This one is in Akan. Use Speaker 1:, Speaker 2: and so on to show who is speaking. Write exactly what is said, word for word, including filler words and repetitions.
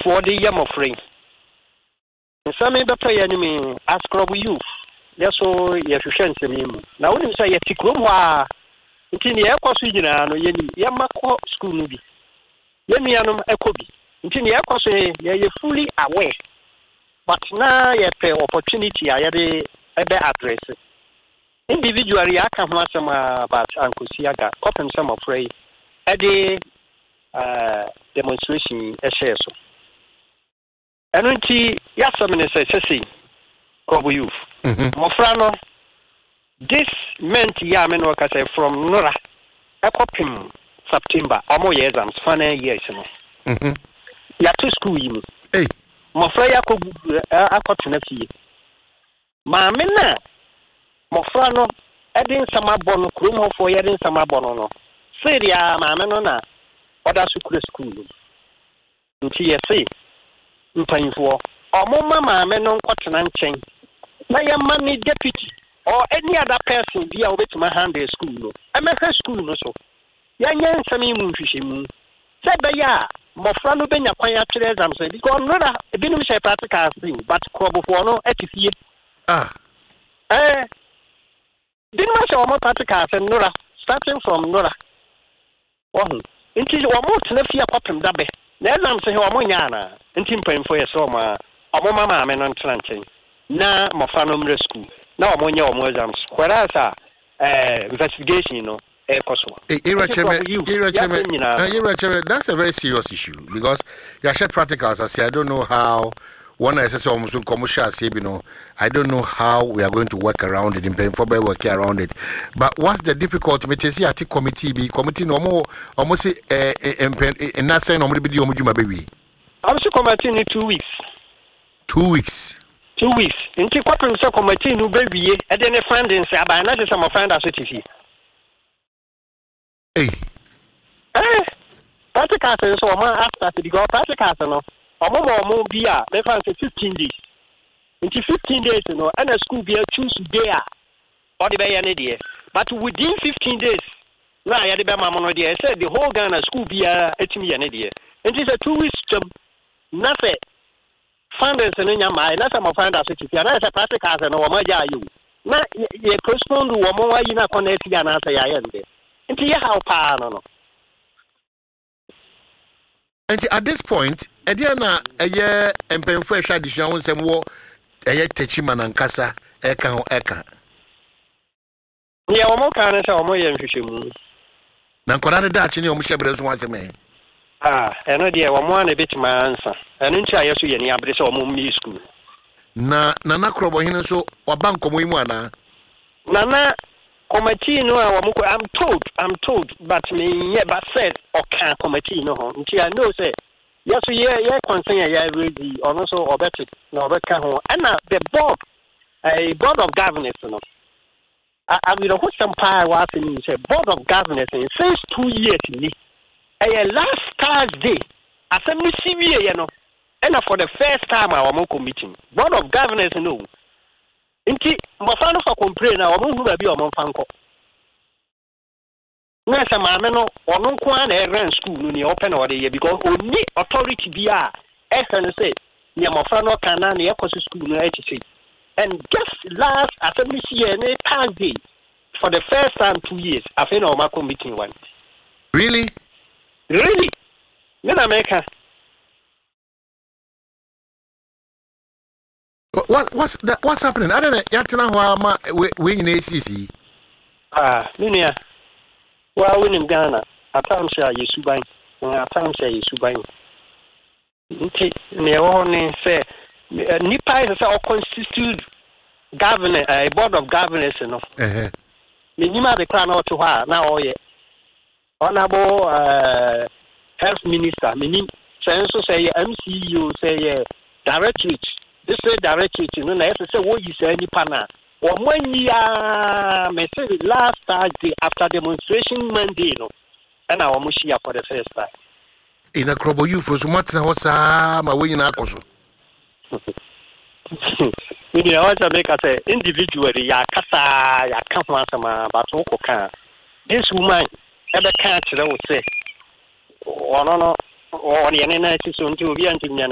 Speaker 1: for the yam of free. Some of the play enemy as club youth. Yes, so yes, you shan't see him. Now, when you say a tick room, it's in the air cosigina, no yenny, Yamako school movie. Yemianum Ecobi. It's in the air cosay, you're fully aware. But now you pay opportunity, I had a better address. Individually, I can't want some about Uncle Siaga, copy some of Ray, a day demonstration, a share so. And when she, yes, some minister says, Kobu youth. Mofrano, this meant Yamen work as from Nora, a copy September, or more years, I'm funny years. Ya to school you.
Speaker 2: Hey,
Speaker 1: Mofraya could a cotton. Mamma. Mofrano, adding some abono, krumo for adding some abono. Syria, mamma, other school. In T S A, in paying for, or more mamma, non cotton and chain. My money deputy, or any other person be away to my hand a school. I'm a school, no so. Young young Sammy moon fishing. Said by ya, Mofrano Benya quiet chairs, I'm saying, because not a been with a practical thing, but crop of one at the
Speaker 2: ah,
Speaker 1: eh. Didn't much or more practical and Nora, starting from Nora. Oh, until you are more to the fear pop and dabbe. Then I'm saying, oh, Moniana, and Timping for your summer, or mamma, man on tranching. Na Mofrano school. Now, when you're more jams, whereas uh, investigation, you know, a coso.
Speaker 2: That's a very serious issue because you share practicals. I say, I don't know how. One is almost commercial, you know. I don't know how we are going to work around it in paying for by working around it. But what's the difficulty? Me see at committee be committee no more almost eh eh not saying no more be the baby.
Speaker 1: I'm so committee in two weeks.
Speaker 2: Two weeks.
Speaker 1: Two weeks. In the corporate so committee no baby. And then a friend in say, but not some friend as it is.
Speaker 2: Hey.
Speaker 1: Eh. Practical so man after the go practical no. Omo mo bia me fan say fifteen days. Into fifteen days you know, and a school be choose there. Or the bay any day. But within fifteen days, now I had the Bama mono there. I said the whole Ghana school be a etimi any day. And it's a two weeks term. Nothing. Funders and in your mind, that's my find out city. And that's a practical as an Omaja you. Now you postpone to Omoa you not connect and answer I am there. Into your how pa no.
Speaker 2: And at this point, Ediana, a year and pen fresh addition, some war, a year techiman and cassa, eka eka.
Speaker 1: Yeah, Omo can answer Omo and fishing.
Speaker 2: Nankona Dutch in your Mushabres once a man.
Speaker 1: Ah, and no dear, one a bit my answer. And in China, you any abris or mummy school. Na, Nana Crobohino so, or Banco Mimwana. Nana. Committee no I'm told, I'm told, but me never said or can committee no until I know say yes yeah yeah concern yeah ready or also or better no better and the board a board of governors you know I will put some power was in say board of governors in since two years ni a last Thursday assembly C V A you know and for the first time our meeting board of governors you know Inti mafano fa complain na omo hu ba bi omo fanko. Na se maame no ono nko an e ran school no ni open na ode ye because oni authority bia e say no say ni mafano kan na e kosi school no e say. And just last assembly year na Thursday for the first time two years I think na omo meeting one.
Speaker 2: Really?
Speaker 1: Really? Na America.
Speaker 2: What what's that, what's happening? I don't know. Yatina Wama we in A C C.
Speaker 1: Ah, Linia. Well, we in Ghana. At times say Yesubai. At times say Yesubai. Me only say Nipa is a constitute governor, a board of governors, you know.
Speaker 2: Uh-huh.
Speaker 1: Minima the crown out to her now. Oh yeah. Honorable uh, health minister. Minim. Say say M C U say directorate. This way directly to know, I say, what you say, any partner. Or one year, I say, last Thursday after demonstration Monday, no, and our Mushia for the first time.
Speaker 2: In a crop of you for so much, I was my way in Akoso.
Speaker 1: When you also make us say, individually, ya Kasa, ya Kamasama, but Okoka. This woman, ever catch, I would say, or no, or the analysis on to be anti